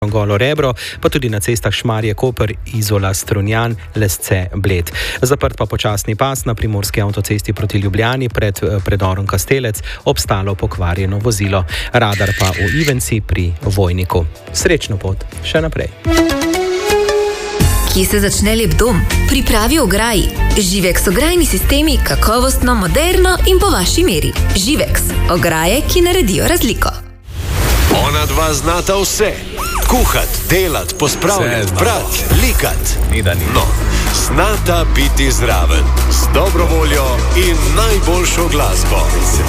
Golo Rebro, pa tudi na cestah Šmarje, Koper, Izola, Strunjan, Lesce, Bled. Zaprt pa počasni pas na primorski avtocesti proti Ljubljani pred predorom Kastelec, obstalo pokvarjeno vozilo. Radar pa v Ivenci pri Vojniku. Srečno pot še naprej. Kje se začne lep dom? Pripravi ograji. Živex ograjni sistemi, kakovostno, moderno in po vaši meri. Živex, ograje, ki naredijo razliko. Ona dva znata vse. Kuhat, delat, pospravljati, brat, likat. No, znata biti zraven. Z dobro voljo in najboljšo glasbo.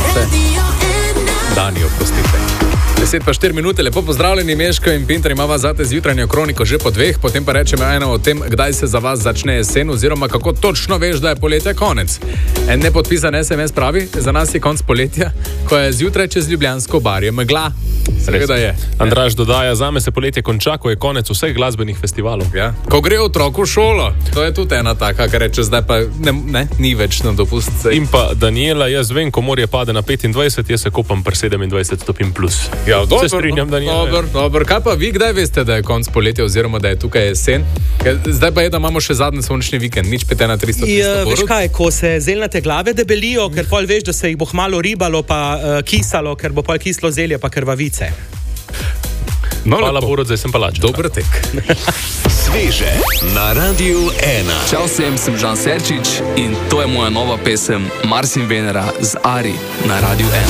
Dani, oprostite. 10:04, lepo pozdravljeni, Meško in Pinter imava zate z jutranjo kroniko že po 2, potem pa rečemo eno o tem, kdaj se za vas začne jesen oziroma kako točno veš, da je poletje konec. En nepodpisan SMS pravi, za nas je konc poletja, ko je zjutraj čez Ljubljansko barje megla. Seveda je. Andraž dodaja, zame se poletje konča, ko je konec vseh glasbenih festivalov. Ja. Ko gre otrok v šolo, to je tudi ena taka, kar reče, zdaj pa ne, ni več na dopust. In pa Daniela, jaz vem, ko morje pade na 25, jaz se kopam pri 27 stopinj plus. Ja, dobro, se strinjam, Daniela. Dobro. Kaj pa vi, kdaj veste, da je konc poletja oziroma da je tukaj jesen? Zdaj pa je, da imamo še zadnji sončni vikend, nič 5-1-300. Veš kaj, ko se zeljnate glave debelijo, ker pol veš, da se jih bo hmalo ribalo pa kisalo, ker bo pol kislo zelje pa krvavice. No, hvala Borut, zdaj sem pa lačen. Dober tek. Sveže na Radiu 1. Čau vsem, sem Žan Serčič in to je moja nova pesem Mars in Venera z Ari na Radiu 1.